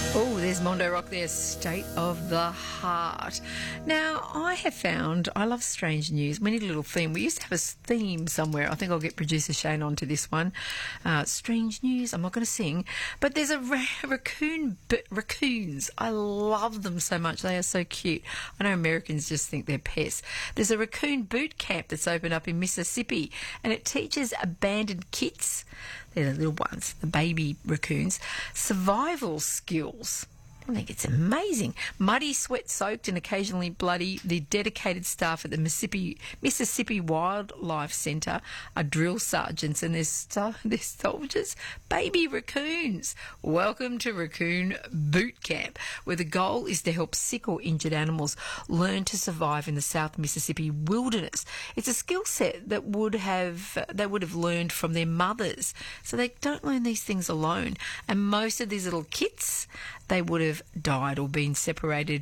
Oh, there's Mondo Rock there, State of the Heart. Now, I have found, I love strange news. We need a little theme. We used to have a theme somewhere. I think I'll get producer Shane onto this one. Strange news, I'm not going to sing. But there's a raccoons. I love them so much. They are so cute. I know Americans just think they're pests. There's a raccoon boot camp that's opened up in Mississippi, and it teaches abandoned kits, they're the little ones, the baby raccoons, survival skills. I think it's amazing. Muddy, sweat-soaked and occasionally bloody, the dedicated staff at the Mississippi Wildlife Centre are drill sergeants and they're soldiers, baby raccoons. Welcome to Raccoon Boot Camp, where the goal is to help sick or injured animals learn to survive in the South Mississippi wilderness. It's a skill set that they would have learned from their mothers, so they don't learn these things alone. And most of these little kits, they would have died or been separated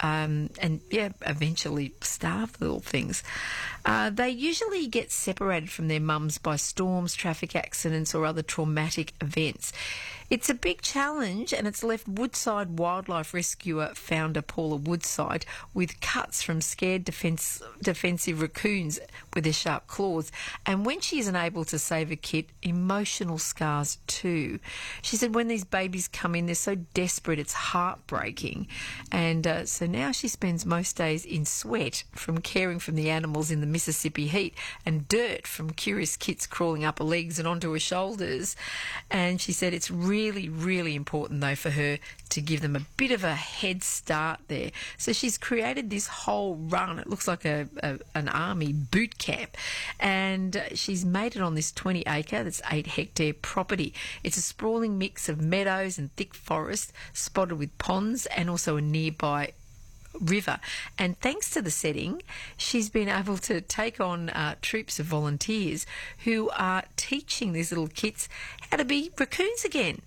eventually starved, little things. They usually get separated from their mums by storms, traffic accidents or other traumatic events. It's a big challenge, and it's left Woodside wildlife rescuer founder Paula Woodside with cuts from scared defensive raccoons with their sharp claws. And when she isn't able to save a kit, emotional scars too. She said when these babies come in, they're so desperate, it's heartbreaking. And so now she spends most days in sweat from caring for the animals in the Mississippi heat, and dirt from curious kits crawling up her legs and onto her shoulders. And she said it's really, really important, though, for her to give them a bit of a head start there. So she's created this whole run. It looks like an army boot camp. And she's made it on this 20-acre, that's 8-hectare property. It's a sprawling mix of meadows and thick forest, spotted with ponds and also a nearby river. And thanks to the setting, she's been able to take on troops of volunteers who are teaching these little kids how to be raccoons again.